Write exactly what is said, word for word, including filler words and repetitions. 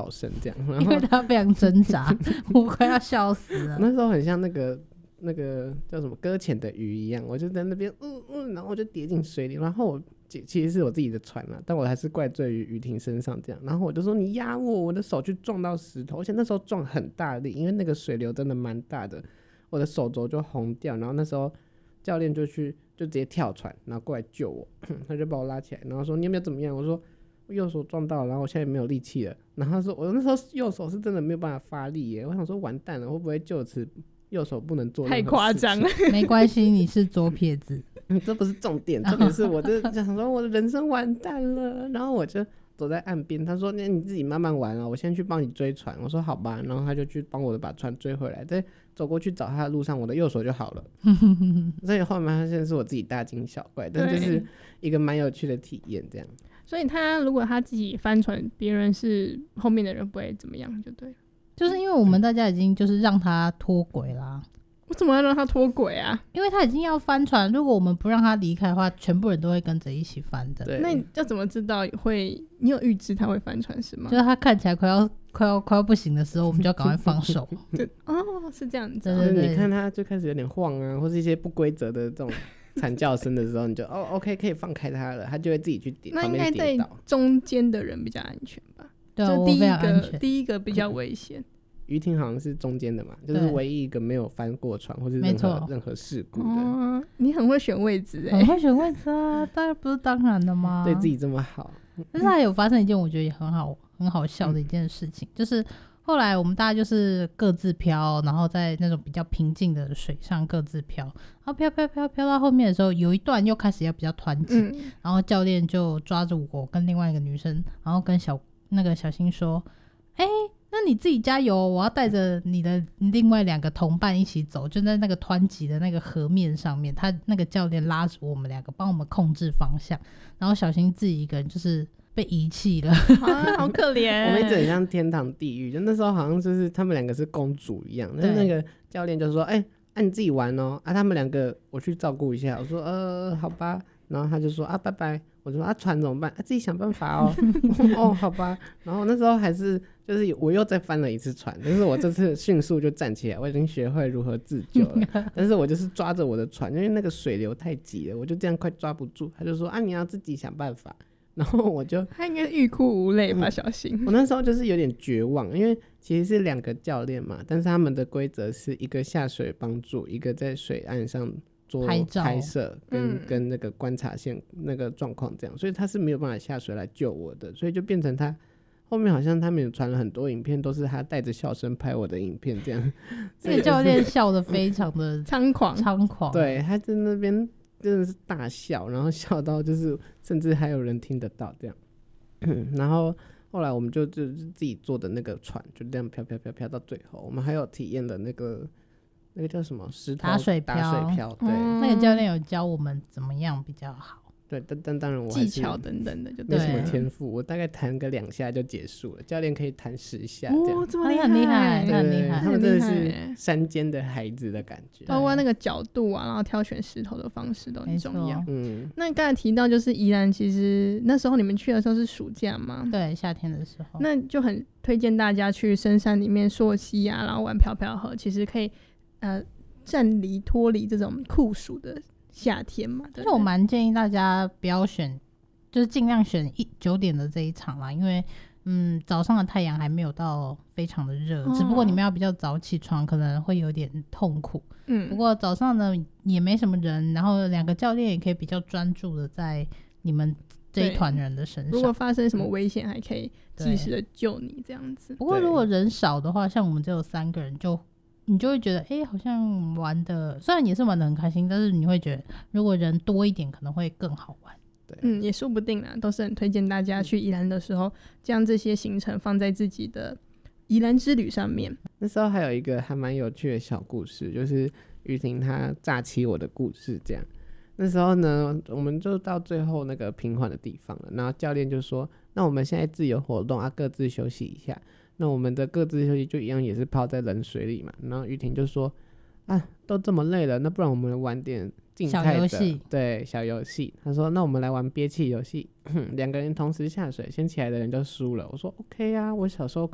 逃生这样，然后因为他非常挣扎，我快要笑死了。 那时候很像那个那个叫什么搁浅的鱼一样，我就在那边嗯嗯，然后我就跌进水里，然后我其实是我自己的船啦，但我还是怪罪于雨婷身上这样，然后我就说你压我，我的手去撞到石头，而且那时候撞很大力，因为那个水流真的蛮大的，我的手肘就红掉，然后那时候教练就去就直接跳船，然后过来救我，他就把我拉起来，然后说你有没有怎么样？我说我右手撞到了，然后我现在没有力气了。然后他说我那时候右手是真的没有办法发力耶，我想说完蛋了，会不会就此右手不能做任何事情？ 太夸张了。 没关系，你是左撇子。 嗯，这不是重点，重点是我就想说我的人生完蛋了，然后我就走在岸边，他说那你自己慢慢玩啊，我先去帮你追船。我说好吧，然后他就去帮我把船追回来，在走过去找他的路上，我的右手就好了。所以后面发现是我自己大惊小怪，但就是一个蛮有趣的体验这样。 所以他如果他自己翻船，别人是后面的人不会怎么样就对了。 就是因为我们大家已经就是让他脱轨啦。 为什么要让他脱轨啊？ 因为他已经要翻船，如果我们不让他离开的话，全部人都会跟着一起翻的。 那你要怎么知道会？你有预知他会翻船是吗？ 就是他看起来快要快要快要不行的时候，我们就要赶快放手。 对哦，是这样子。 对对对， 你看他就开始有点晃啊，或是一些不规则的这种惨叫声的时候，你就哦 OK 可以放开他了，他就会自己去跌。 那应该在中间的人比较安全吧？ 对啊， 就第一我非常安全。 个第一个比较危险。 于婷好像是中间的嘛，就是唯一一个没有翻过船或是任何任何事故的、 哦。你很会选位置哎、 欸，很会选位置啊，当然不是当然的吗？ 对自己这么好。 但是还有发生一件我觉得也很好很好笑的一件事情，嗯、就是后来我们大家就是各自飘，然后在那种比较平静的水上各自飘，然后飘飘飘飘到后面的时候，有一段又开始要比较湍急、嗯，然后教练就抓住我跟另外一个女生，然后跟小那个小新说，哎、欸。那你自己加油，我要带着你的另外两个同伴一起走，就在那个湍急的那个河面上面，他那个教练拉着我们两个帮我们控制方向，然后小新自己一个人就是被遗弃了、 啊、好可怜。 我们一直很像天堂地狱，就那时候好像就是他们两个是公主一样，但是那个教练就说哎、欸啊、你自己玩哦啊，他们两个我去照顾一下，我说呃好吧，然后他就说啊拜拜，我说啊船怎么办啊，自己想办法哦哦好吧，然后那时候还是就是我又再翻了一次船，但是我这次迅速就站起来，我已经学会如何自救了但是我就是抓着我的船，因为那个水流太急了，我就这样快抓不住，他就说啊你要自己想办法，然后我就他应该欲哭无泪吧、嗯、小心。 我那时候就是有点绝望，因为其实是两个教练嘛，但是他们的规则是一个下水帮助，一个在水岸上做拍摄跟、嗯、跟那个观察线那个状况这样，所以他是没有办法下水来救我的，所以就变成他后面好像他们有传了很多影片，都是他带着笑声拍我的影片这样。 这个教练笑得非常的猖狂猖狂， 对，他在那边真的是大笑，然后笑到就是甚至还有人听得到这样然后后来我们就就是自己坐的那个船就这样飘飘飘飘到最后，我们还有体验的那个那个叫什么石头打水漂， 打水漂，对、嗯， 那个教练有教我们怎么样比较好。 对，但但当然我还是技巧等等的就没什么天赋，我大概弹个两下就结束了，教练可以弹十下这样。 哦，这么很厉害，很厉害， 他们真的是山间的孩子的感觉， 包括那个角度啊，然后挑选石头的方式都很重要。 嗯， 那刚才提到就是宜兰，其实那时候你们去的时候是暑假嘛？ 对，夏天的时候， 那就很推荐大家去深山里面溯溪啊，然后玩漂漂河，其实可以呃暂离脱离这种酷暑的夏天嘛。 但是我蛮建议大家不要选，就是尽量选一九点的这一场啦，因为嗯早上的太阳还没有到非常的热、哦、只不过你们要比较早起床可能会有点痛苦。嗯，不过早上呢也没什么人，然后两个教练也可以比较专注的在你们这一团人的身上， 如果发生什么危险还可以及时的救你这样子。 不过如果人少的话，像我们只有三个人，就你就会觉得哎、欸，好像玩的虽然也是玩的很开心，但是你会觉得如果人多一点可能会更好玩。 对， 嗯，也说不定啦，都是很推荐大家去宜兰的时候将这些行程放在自己的宜兰之旅上面。 那时候还有一个还蛮有趣的小故事，就是玉婷她诈欺我的故事这样。那时候呢我们就到最后那个平缓的地方了，然后教练就说那我们现在自由活动啊，各自休息一下。那我们的各自休息就一样也是泡在冷水里嘛，然后玉婷就说啊都这么累了，那不然我们玩点静态的小游戏， 对，小游戏。他说那我们来玩憋气游戏，两个人同时下水，先起来的人就输了。我说 OK 啊，我小时候